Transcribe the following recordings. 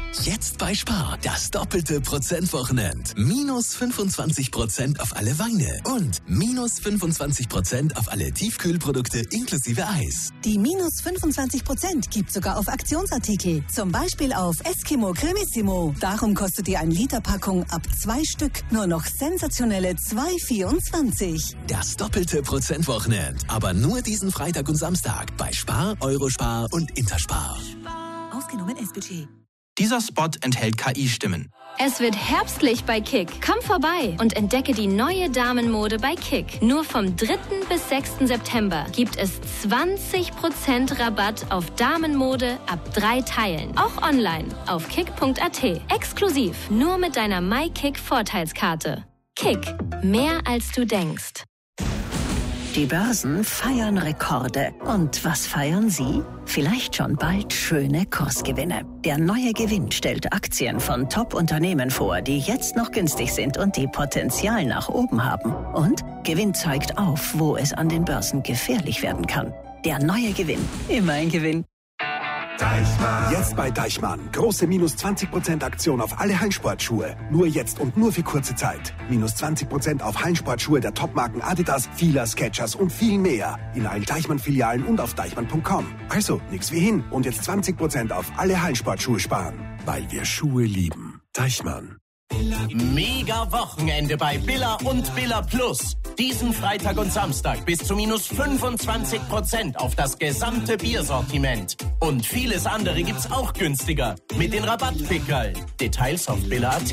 Jetzt bei Spar. Das doppelte Prozentwochenend. Minus 25% auf alle Weine. Und minus 25% auf alle Tiefkühlprodukte inklusive Eis. Die minus 25% gibt sogar auf Aktionsartikel. Zum Beispiel auf Eskimo Cremissimo. Darum kostet die 1 Liter Packung ab 2 Stück nur noch sensationelle 2,24. Das doppelte Prozentwochenend. Aber nur diesen Freitag und Samstag bei Spar, Eurospar und Interspar. Ausgenommen S-Budget. Dieser Spot enthält KI-Stimmen. Es wird herbstlich bei Kick. Komm vorbei und entdecke die neue Damenmode bei Kick. Nur vom 3. bis 6. September gibt es 20% Rabatt auf Damenmode ab 3 Teilen. Auch online auf kick.at. Exklusiv nur mit deiner MyKick-Vorteilskarte. Kick. Mehr als du denkst. Die Börsen feiern Rekorde. Und was feiern Sie? Vielleicht schon bald schöne Kursgewinne. Der neue Gewinn stellt Aktien von Top-Unternehmen vor, die jetzt noch günstig sind und die Potenzial nach oben haben. Und Gewinn zeigt auf, wo es an den Börsen gefährlich werden kann. Der neue Gewinn. Immer ein Gewinn. Deichmann. Jetzt bei Deichmann. Große minus 20% Aktion auf alle Hallensportschuhe. Nur jetzt und nur für kurze Zeit. Minus 20% auf Hallensportschuhe der Topmarken Adidas, Fila, Skechers und viel mehr. In allen Deichmann-Filialen und auf deichmann.com. Also, nix wie hin. Und jetzt 20% auf alle Hallensportschuhe sparen. Weil wir Schuhe lieben. Deichmann. Mega Wochenende bei Billa und Billa Plus. Diesen Freitag und Samstag bis zu minus 25% auf das gesamte Biersortiment. Und vieles andere gibt's auch günstiger. Mit den Rabattpickerl. Details auf billa.at.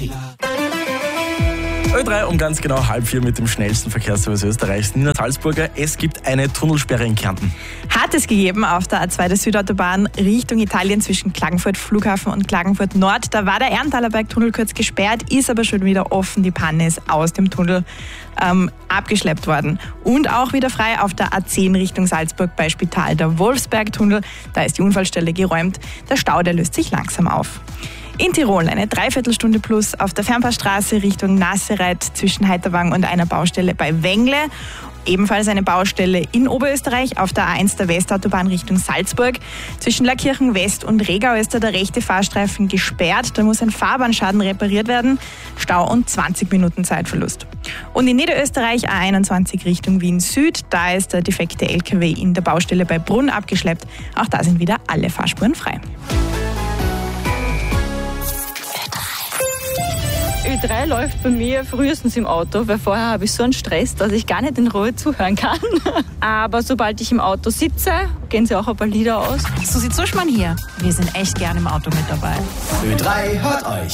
Ö3 um ganz genau 3:30 mit dem schnellsten Verkehrsservice Österreichs. Nina Salzburger, es gibt eine Tunnelsperre in Kärnten. Hat es gegeben auf der A2 der Südautobahn Richtung Italien zwischen Klagenfurt Flughafen und Klagenfurt Nord. Da war der Erntaler Berg-Tunnel kurz gesperrt, ist aber schon wieder offen. Die Panne ist aus dem Tunnel abgeschleppt worden. Und auch wieder frei auf der A10 Richtung Salzburg bei Spital der Wolfsberg-Tunnel. Da ist die Unfallstelle geräumt. Der Stau, der löst sich langsam auf. In Tirol eine Dreiviertelstunde plus auf der Fernpassstraße Richtung Nassereit zwischen Heiterwang und einer Baustelle bei Wengle. Ebenfalls eine Baustelle in Oberösterreich auf der A1 der Westautobahn Richtung Salzburg. Zwischen Lackirchen West und Regau ist da der rechte Fahrstreifen gesperrt. Da muss ein Fahrbahnschaden repariert werden. Stau und 20 Minuten Zeitverlust. Und in Niederösterreich A21 Richtung Wien Süd. Da ist der defekte LKW in der Baustelle bei Brunn abgeschleppt. Auch da sind wieder alle Fahrspuren frei. Ö3 läuft bei mir frühestens im Auto, weil vorher habe ich so einen Stress, dass ich gar nicht in Ruhe zuhören kann. Aber sobald ich im Auto sitze, gehen sie auch ein paar Lieder aus. Susi Zuschmann hier. Wir sind echt gern im Auto mit dabei. Ö3 hört euch.